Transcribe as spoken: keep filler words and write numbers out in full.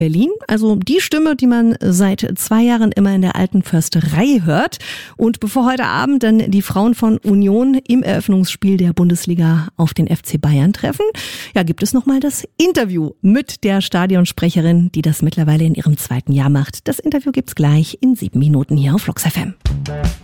Berlin, also die Stimme, die man seit zwei Jahren immer in der alten Försterei hört. Und bevor heute Abend dann die Frauen von Union im Eröffnungsspiel der Bundesliga auf den F C Bayern treffen, ja, gibt es nochmal das Interview mit der Stadionsprecherin, die das mittlerweile in ihrem zweiten Jahr macht. Das Interview gibt's gleich in sieben Minuten hier auf Flux F M.